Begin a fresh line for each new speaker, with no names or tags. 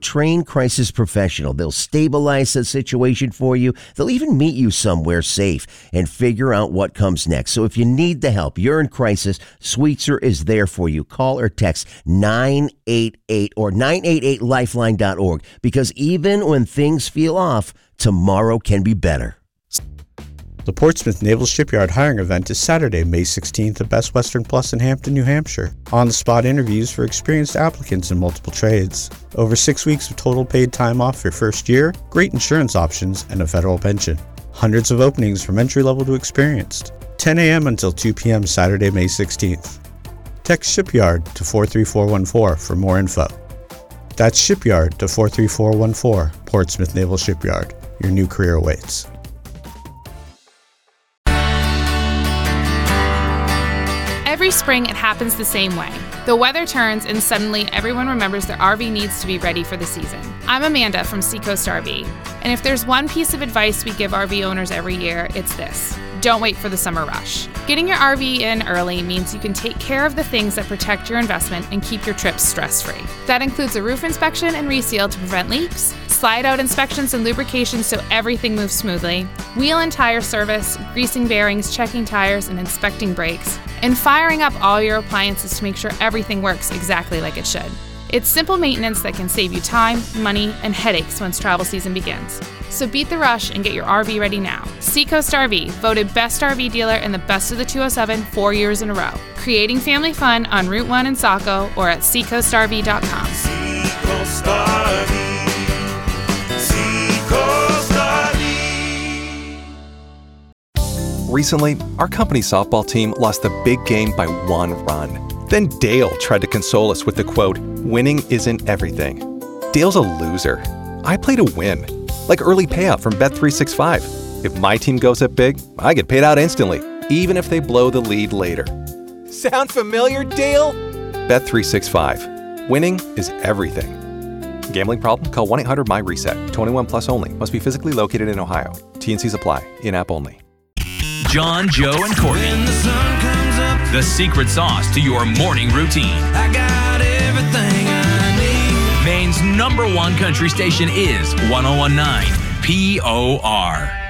trained crisis professional. They'll stabilize the situation for you. They'll even meet you somewhere safe and figure out what comes next. So if you need the help, you're in crisis, Sweetser is there for you. Call or text 988 or 988lifeline.org, because even when things feel off, tomorrow can be better.
The Portsmouth Naval Shipyard hiring event is Saturday, May 16th at Best Western Plus in Hampton, New Hampshire. On-the-spot interviews for experienced applicants in multiple trades. Over 6 weeks of total paid time off your first year, great insurance options, and a federal pension. Hundreds of openings from entry-level to experienced. 10 a.m. until 2 p.m. Saturday, May 16th. Text Shipyard to 43414 for more info. That's Shipyard to 43414, Portsmouth Naval Shipyard. Your new career awaits.
Every spring, it happens the same way. The weather turns and suddenly everyone remembers their RV needs to be ready for the season. I'm Amanda from Seacoast RV, and if there's one piece of advice we give RV owners every year, it's this. Don't wait for the summer rush. Getting your RV in early means you can take care of the things that protect your investment and keep your trips stress-free. That includes a roof inspection and reseal to prevent leaks, slide-out inspections and lubrication so everything moves smoothly, wheel and tire service, greasing bearings, checking tires, and inspecting brakes, and firing up all your appliances to make sure everything works exactly like it should. It's simple maintenance that can save you time, money, and headaches once travel season begins. So beat the rush and get your RV ready now. Seacoast RV, voted Best RV Dealer and the Best of the 207 4 years in a row. Creating family fun on Route 1 in Saco or at seacoastrv.com.
Seacoast RV. Seacoast RV.
Recently, our company softball team lost the big game by 1 run. Then Dale tried to console us with the quote, "Winning isn't everything." Dale's a loser. I play to win. Like early payout from Bet365. If my team goes up big, I get paid out instantly, even if they blow the lead later. Sound familiar, Dale? Bet365. Winning is everything. Gambling problem? Call 1-800-MY-RESET. 21 plus only. Must be physically located in Ohio. T&Cs apply. In-app only.
John, Joe, and Courtney.
When the sun comes up,
The secret sauce to your morning routine.
I got everything I need.
Maine's #1 country station is 1019 POR.